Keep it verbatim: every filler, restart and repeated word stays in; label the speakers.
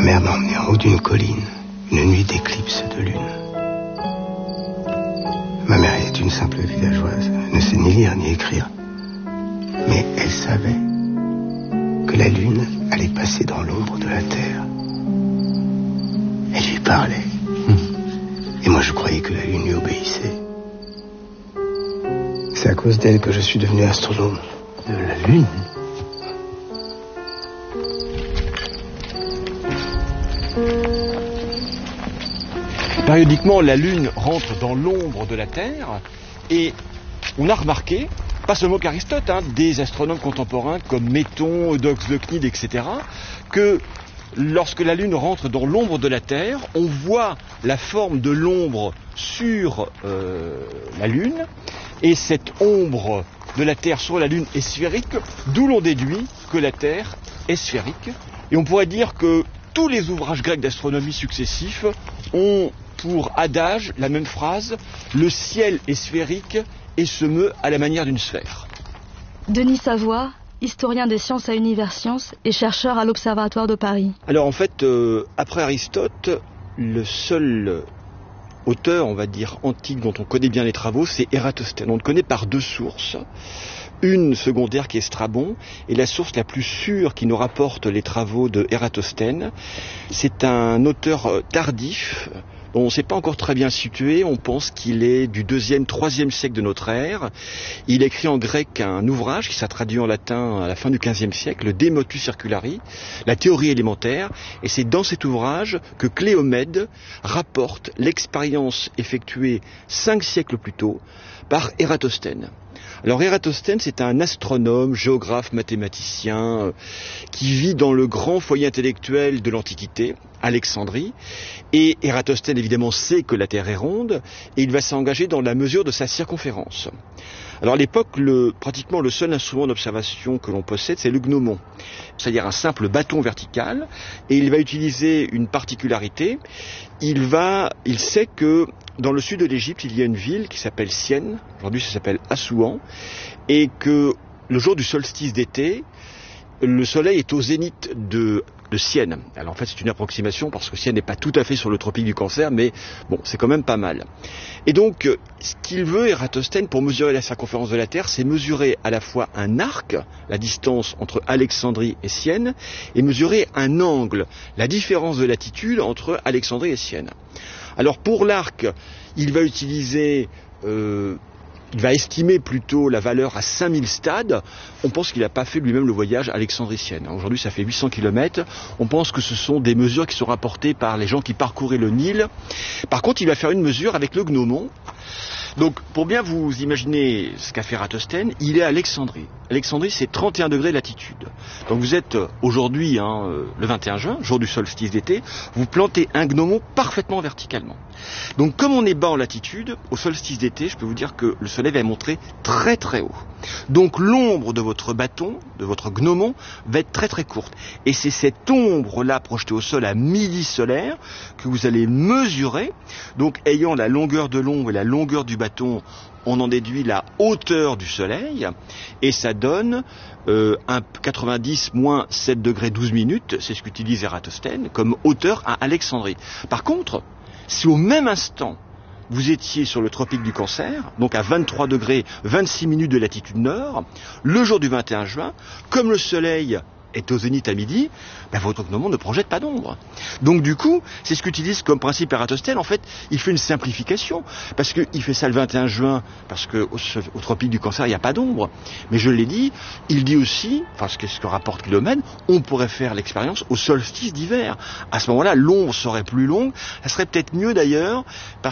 Speaker 1: mère m'a emmené en haut d'une colline, une nuit d'éclipse de lune. Ma mère est une simple villageoise, ne sait ni lire ni écrire. Mais elle savait que la lune allait passer dans l'ombre de la terre. Elle lui parlait. Et moi je croyais que la lune lui obéissait. C'est à cause d'elle que je suis devenu astronome.
Speaker 2: De la lune ? Périodiquement, la Lune rentre dans l'ombre de la Terre et on a remarqué, pas seulement qu'Aristote, hein, des astronomes contemporains comme Méton, Eudoxe de Cnide, et cetera, que lorsque la Lune rentre dans l'ombre de la Terre, on voit la forme de l'ombre sur euh, la Lune et cette ombre de la Terre sur la Lune est sphérique, d'où l'on déduit que la Terre est sphérique. Et on pourrait dire que tous les ouvrages grecs d'astronomie successifs ont pour adage la même phrase, le ciel est sphérique et se meut à la manière d'une sphère.
Speaker 3: Denis Savoie, historien des sciences à Univers Sciences et chercheur à l'Observatoire de Paris.
Speaker 2: Alors en fait, euh, après Aristote, le seul auteur, on va dire, antique dont on connaît bien les travaux, c'est Ératosthène. On le connaît par deux sources. Une secondaire qui est Strabon, et la source la plus sûre qui nous rapporte les travaux de Ératosthène, c'est un auteur tardif, dont on ne s'est pas encore très bien situé, on pense qu'il est du deuxième, troisième siècle de notre ère. Il écrit en grec un ouvrage qui s'est traduit en latin à la fin du quinzième siècle, le De Motu Circulari, la théorie élémentaire, et c'est dans cet ouvrage que Cléomède rapporte l'expérience effectuée cinq siècles plus tôt par Ératosthène. Alors Ératosthène, c'est un astronome, géographe, mathématicien, euh, qui vit dans le grand foyer intellectuel de l'Antiquité, Alexandrie. Et Ératosthène, évidemment, sait que la Terre est ronde, et il va s'engager dans la mesure de sa circonférence. Alors à l'époque, le, pratiquement le seul instrument d'observation que l'on possède, c'est le gnomon, c'est-à-dire un simple bâton vertical, et il va utiliser une particularité. Il va, il sait que dans le sud de l'Égypte, il y a une ville qui s'appelle Syène, aujourd'hui ça s'appelle Assouan, et que le jour du solstice d'été, le soleil est au zénith de, de Syène. Alors en fait c'est une approximation parce que Syène n'est pas tout à fait sur le tropique du Cancer, mais bon, c'est quand même pas mal. Et donc ce qu'il veut, Ératosthène, pour mesurer la circonférence de la Terre, c'est mesurer à la fois un arc, la distance entre Alexandrie et Syène, et mesurer un angle, la différence de latitude entre Alexandrie et Syène. Alors pour l'arc, il va utiliser... Euh, Il va estimer plutôt la valeur à cinq mille stades. On pense qu'il n'a pas fait lui-même le voyage alexandricienne. Aujourd'hui, ça fait huit cents kilomètres. On pense que ce sont des mesures qui sont rapportées par les gens qui parcouraient le Nil. Par contre, il va faire une mesure avec le gnomon. Donc, pour bien vous imaginer ce qu'a fait Ératosthène, il est à Alexandrie. Alexandrie, c'est trente et un degrés de latitude. Donc, vous êtes aujourd'hui, hein, le vingt et un juin, jour du solstice d'été, vous plantez un gnomon parfaitement verticalement. Donc, comme on est bas en latitude, au solstice d'été, je peux vous dire que le soleil va montrer très très haut. Donc, l'ombre de votre bâton, de votre gnomon, va être très très courte. Et c'est cette ombre-là projetée au sol à midi solaire que vous allez mesurer. Donc, ayant la longueur de l'ombre et la longueur du bâton, on en déduit la hauteur du soleil, et ça donne euh, un quatre-vingt-dix moins sept degrés douze minutes, c'est ce qu'utilise Ératosthène, comme hauteur à Alexandrie. Par contre, si au même instant, vous étiez sur le tropique du Cancer, donc à vingt-trois degrés vingt-six minutes de latitude nord, le jour du vingt et un juin, comme le soleil est au zénith à midi, ben votre gnomon ne projette pas d'ombre. Donc du coup, c'est ce qu'utilise comme principe Ératosthène. En fait, il fait une simplification, parce qu'il fait ça le vingt et un juin, parce qu'au au tropique du Cancer, il n'y a pas d'ombre. Mais je l'ai dit, il dit aussi, enfin ce que, ce que rapporte Cléomède, on pourrait faire l'expérience au solstice d'hiver. À ce moment-là, l'ombre serait plus longue, ça serait peut-être mieux d'ailleurs, parce